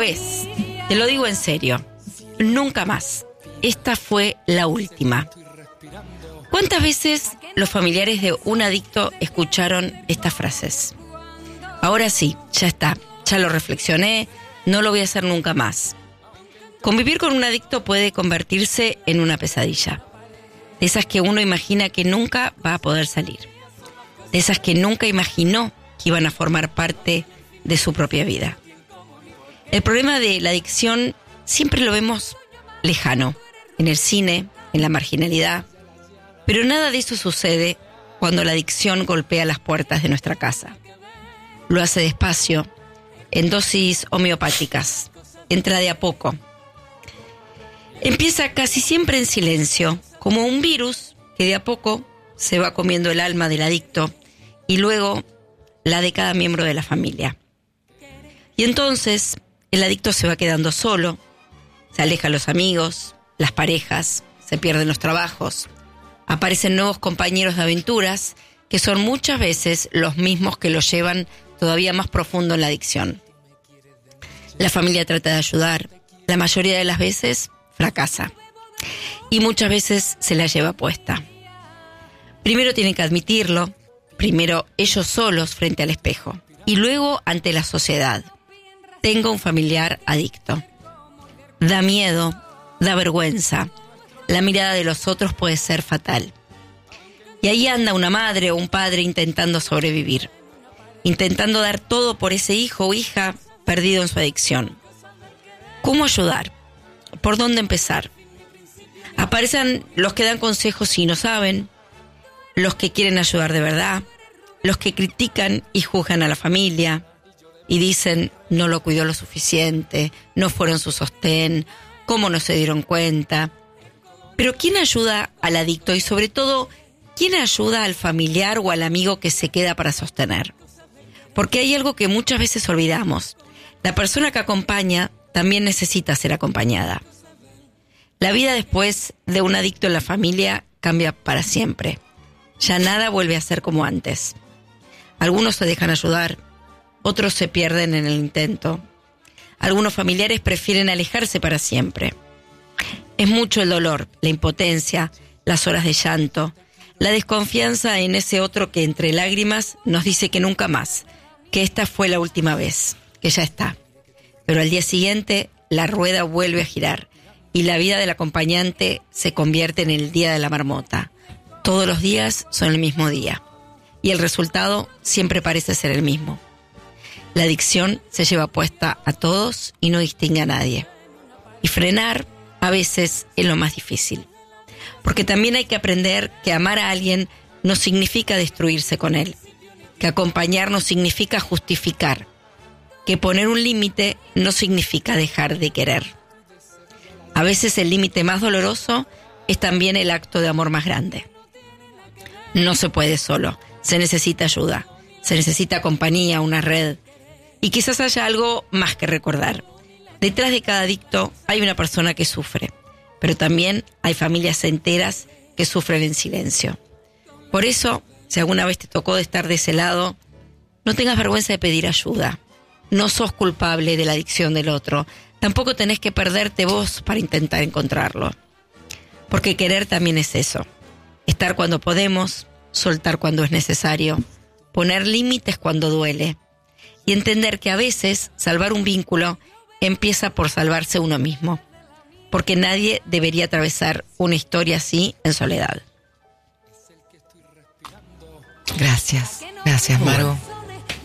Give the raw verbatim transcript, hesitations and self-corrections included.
vez. Te lo digo en serio. Nunca más. Esta fue la última. ¿Cuántas veces los familiares de un adicto escucharon estas frases? Ahora sí, ya está. Ya lo reflexioné. No lo voy a hacer nunca más. Convivir con un adicto puede convertirse en una pesadilla. De esas que uno imagina que nunca va a poder salir. De esas que nunca imaginó que iban a formar parte de su propia vida. El problema de la adicción siempre lo vemos lejano, en el cine, en la marginalidad, pero nada de eso sucede cuando la adicción golpea las puertas de nuestra casa. Lo hace despacio, en dosis homeopáticas, entra de a poco. Empieza casi siempre en silencio, como un virus que de a poco se va comiendo el alma del adicto y luego la de cada miembro de la familia. Y entonces el adicto se va quedando solo, se alejan los amigos, las parejas, se pierden los trabajos, aparecen nuevos compañeros de aventuras que son muchas veces los mismos que lo llevan todavía más profundo en la adicción. La familia trata de ayudar, la mayoría de las veces fracasa y muchas veces se la lleva puesta. Primero tienen que admitirlo, primero ellos solos frente al espejo y luego ante la sociedad. Tengo un familiar adicto. Da miedo, da vergüenza. La mirada de los otros puede ser fatal. Y ahí anda una madre o un padre intentando sobrevivir, intentando dar todo por ese hijo o hija perdido en su adicción. ¿Cómo ayudar? ¿Por dónde empezar? Aparecen los que dan consejos y no saben, los que quieren ayudar de verdad, los que critican y juzgan a la familia y dicen no lo cuidó lo suficiente, no fueron su sostén, cómo no se dieron cuenta. Pero ¿quién ayuda al adicto y sobre todo quién ayuda al familiar o al amigo que se queda para sostener? Porque hay algo que muchas veces olvidamos. La persona que acompaña también necesita ser acompañada. La vida después de un adicto en la familia cambia para siempre. Ya nada vuelve a ser como antes. Algunos se dejan ayudar, otros se pierden en el intento. Algunos familiares prefieren alejarse para siempre. Es mucho el dolor, la impotencia, las horas de llanto, la desconfianza en ese otro que entre lágrimas nos dice que nunca más, que esta fue la última vez, que ya está. Pero al día siguiente la rueda vuelve a girar y la vida del acompañante se convierte en el día de la marmota. Todos los días son el mismo día y el resultado siempre parece ser el mismo. La adicción se lleva puesta a todos y no distingue a nadie. Y frenar a veces es lo más difícil. Porque también hay que aprender que amar a alguien no significa destruirse con él. Que acompañar no significa justificar. Que poner un límite no significa dejar de querer. A veces el límite más doloroso es también el acto de amor más grande. No se puede solo, se necesita ayuda, se necesita compañía, una red. Y quizás haya algo más que recordar. Detrás de cada adicto hay una persona que sufre, pero también hay familias enteras que sufren en silencio. Por eso, si alguna vez te tocó de estar de ese lado, no tengas vergüenza de pedir ayuda. No sos culpable de la adicción del otro. Tampoco tenés que perderte vos para intentar encontrarlo. Porque querer también es eso. Estar cuando podemos, soltar cuando es necesario, poner límites cuando duele. Y entender que a veces salvar un vínculo empieza por salvarse uno mismo. Porque nadie debería atravesar una historia así en soledad. Gracias. Gracias, Margo.